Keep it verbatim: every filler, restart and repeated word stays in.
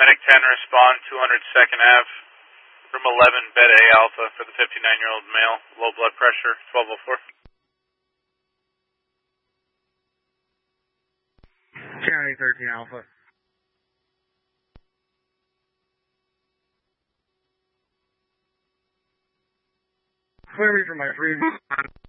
Medic ten, respond, two hundred second Ave, room eleven, bed A alpha for the fifty-nine-year-old male, low blood pressure, twelve oh four. County thirteen Alpha. Clear me for my three.